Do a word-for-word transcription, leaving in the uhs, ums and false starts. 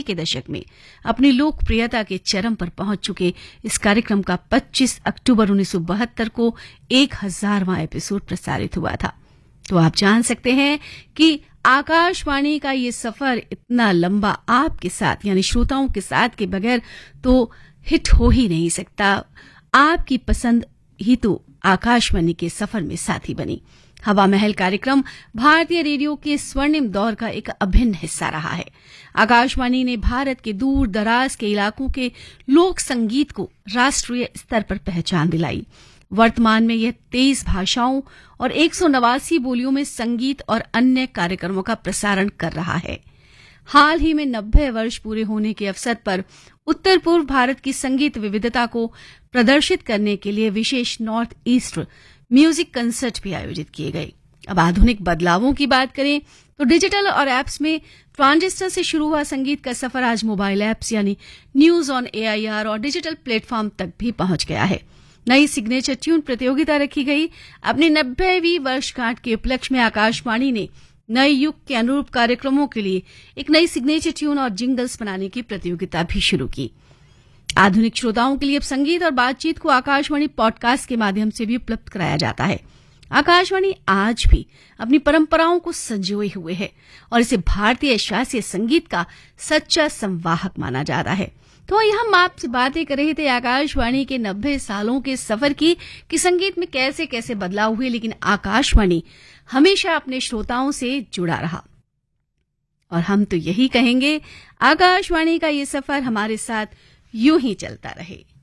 के दशक में अपनी लोकप्रियता के चरम पर पहुंच चुके इस कार्यक्रम का पच्चीस अक्टूबर उन्नीस सौ बहत्तर को एक हजारवां एपिसोड प्रसारित हुआ था। तो आप जान सकते हैं कि आकाशवाणी का ये सफर इतना लंबा आपके साथ यानी श्रोताओं के साथ के बगैर तो हिट हो ही नहीं सकता। आपकी पसंद ही तो आकाशवाणी के सफर में साथी बनी। हवा महल कार्यक्रम भारतीय रेडियो के स्वर्णिम दौर का एक अभिन्न हिस्सा रहा है। आकाशवाणी ने भारत के दूर दराज के इलाकों के लोक संगीत को राष्ट्रीय स्तर पर पहचान दिलाई। वर्तमान में यह तेईस भाषाओं और एक सौ नवासी बोलियों में संगीत और अन्य कार्यक्रमों का प्रसारण कर रहा है। हाल ही में नब्बे वर्ष पूरे होने के अवसर पर उत्तर पूर्व भारत की संगीत विविधता को प्रदर्शित करने के लिए विशेष नॉर्थ ईस्ट म्यूजिक कंसर्ट भी आयोजित किए गए। अब आधुनिक बदलावों की बात करें तो डिजिटल और एप्स में ट्रांजिस्टर से शुरू हुआ संगीत का सफर आज मोबाइल एप्स यानी न्यूज ऑन एआईआर और डिजिटल प्लेटफॉर्म तक भी पहुंच गया है। नई सिग्नेचर ट्यून प्रतियोगिता रखी गई। अपनी नब्बेवीं वर्षगांठ के उपलक्ष्य में आकाशवाणी ने नए युग के अनुरूप कार्यक्रमों के लिए एक नई सिग्नेचर ट्यून और जिंगल्स बनाने की प्रतियोगिता भी शुरू की। आधुनिक श्रोताओं के लिए अब संगीत और बातचीत को आकाशवाणी पॉडकास्ट के माध्यम से भी उपलब्ध कराया जाता है। आकाशवाणी आज भी अपनी परंपराओं को संजोए हुए है और इसे भारतीय शास्त्रीय संगीत का सच्चा संवाहक माना जा रहा है। तो यहाँ हम आपसे बातें कर रहे थे आकाशवाणी के नब्बे सालों के सफर की कि संगीत में कैसे कैसे बदलाव हुए, लेकिन आकाशवाणी हमेशा अपने श्रोताओं से जुड़ा रहा। और हम तो यही कहेंगे, आकाशवाणी का ये सफर हमारे साथ यूं ही चलता रहे।